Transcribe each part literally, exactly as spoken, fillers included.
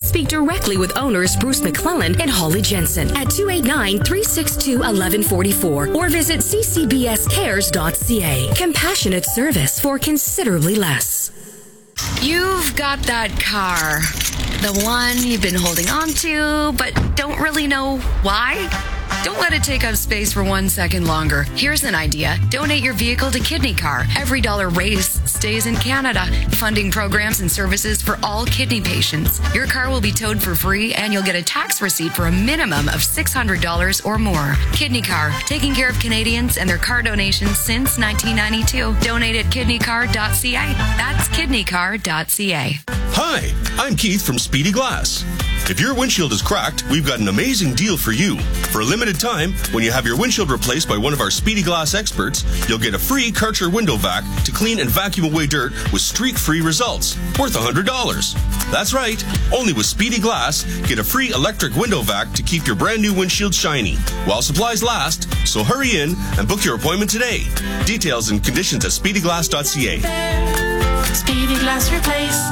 Speak directly with owners Bruce McClellan and Holly Jensen at two eight nine, three six two, one one four four or visit c c b s cares dot c a. Compassionate service for considerably less. You've got that car. The one you've been holding on to, but don't really know why? Don't let it take up space for one second longer. Here's an idea. Donate your vehicle to Kidney Car. Every dollar raised stays in Canada, funding programs and services for all kidney patients. Your car will be towed for free, and you'll get a tax receipt for a minimum of six hundred dollars or more. Kidney Car, taking care of Canadians and their car donations since nineteen ninety-two. Donate at kidney car dot c a. That's kidney car dot c a. Hi, I'm Keith from Speedy Glass. If your windshield is cracked, we've got an amazing deal for you. For a limited time, when you have your windshield replaced by one of our Speedy Glass experts, you'll get a free Karcher window vac to clean and vacuum away dirt with streak-free results, worth one hundred dollars. That's right, only with Speedy Glass, get a free electric window vac to keep your brand new windshield shiny, while supplies last, so hurry in and book your appointment today. Details and conditions at speedy glass dot c a. Speedy Glass Replace.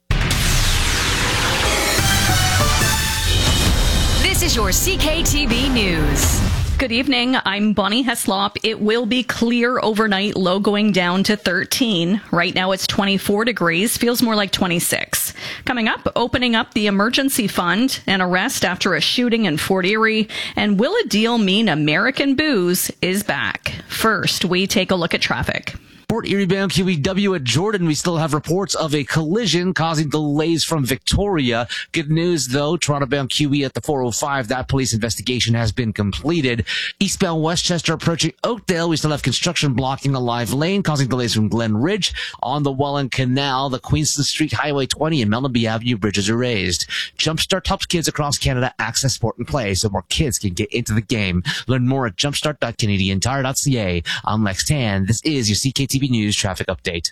This is your C K T V News. Good evening. I'm Bonnie Heslop. It will be clear overnight, low going down to thirteen. Right now it's twenty-four degrees, feels more like twenty-six. Coming up, opening up the emergency fund, an arrest after a shooting in Fort Erie, and will a deal mean American booze is back? First, we take a look at traffic. Fort Erie bound Q E W at Jordan, we still have reports of a collision causing delays from Victoria. Good news, though, Toronto bound Q E at the four oh five, that police investigation has been completed. Eastbound Westchester approaching Oakdale, we still have construction blocking the live lane, causing delays from Glen Ridge. On the Welland Canal, the Queenston Street Highway twenty and Melnby Avenue bridges are raised. Jumpstart helps kids across Canada access sport and play so more kids can get into the game. Learn more at jumpstart dot canadian tire dot c a. I'm Lex Tan. This is your C K T V News traffic update.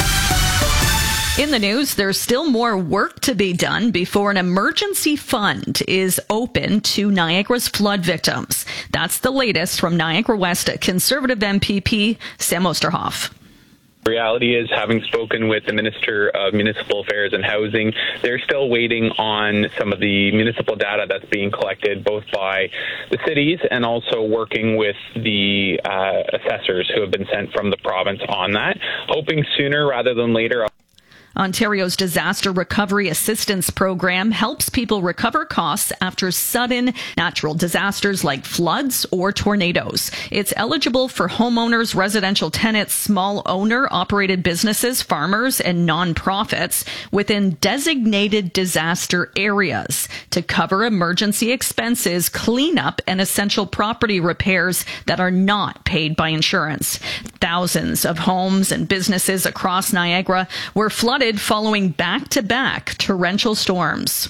In the news, there's still more work to be done before an emergency fund is open to Niagara's flood victims. That's the latest from Niagara West Conservative M P P Sam Osterhoff. The reality is, having spoken with the Minister of Municipal Affairs and Housing, they're still waiting on some of the municipal data that's being collected both by the cities and also working with the uh, assessors who have been sent from the province on that, hoping sooner rather than later. Ontario's Disaster Recovery Assistance Program helps people recover costs after sudden natural disasters like floods or tornadoes. It's eligible for homeowners, residential tenants, small owner-operated businesses, farmers, and nonprofits within designated disaster areas to cover emergency expenses, cleanup, and essential property repairs that are not paid by insurance. Thousands of homes and businesses across Niagara were flooded following back-to-back torrential storms.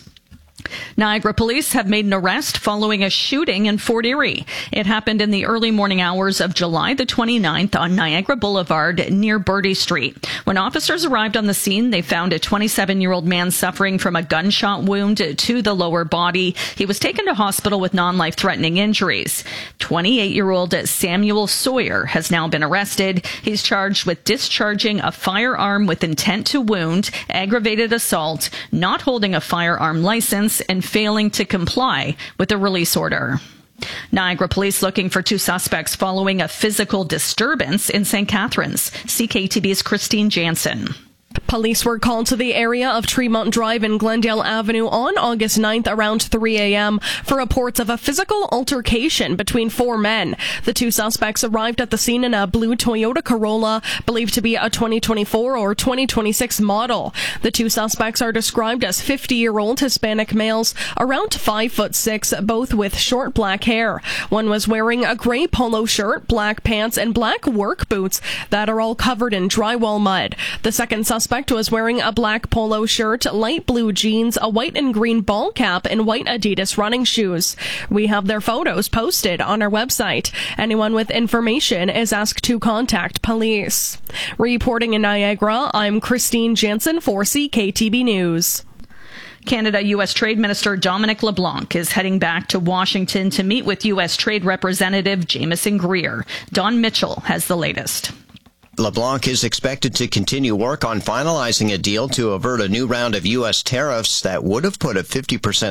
Niagara police have made an arrest following a shooting in Fort Erie. It happened in the early morning hours of July the twenty-ninth on Niagara Boulevard near Bertie Street. When officers arrived on the scene, they found a twenty-seven-year-old man suffering from a gunshot wound to the lower body. He was taken to hospital with non-life-threatening injuries. twenty-eight-year-old Samuel Sawyer has now been arrested. He's charged with discharging a firearm with intent to wound, aggravated assault, not holding a firearm license, and failing to comply with a release order. Niagara police looking for two suspects following a physical disturbance in Saint Catharines. C K T V's Christine Jansen. Police were called to the area of Tremont Drive and Glendale Avenue on August ninth around three a.m. for reports of a physical altercation between four men. The two suspects arrived at the scene in a blue Toyota Corolla, believed to be a twenty twenty-four or twenty twenty-six model. The two suspects are described as fifty-year-old Hispanic males, around five foot six, both with short black hair. One was wearing a gray polo shirt, black pants, and black work boots that are all covered in drywall mud. The second suspect Suspect was wearing a black polo shirt, light blue jeans, a white and green ball cap, and white Adidas running shoes. We have their photos posted on our website. Anyone with information is asked to contact police. Reporting in Niagara, I'm Christine Jansen for C K T V News. Canada-U S Trade Minister Dominic LeBlanc is heading back to Washington to meet with U S Trade Representative Jameson Greer. Don Mitchell has the latest. LeBlanc is expected to continue work on finalizing a deal to avert a new round of U S tariffs that would have put a fifty percent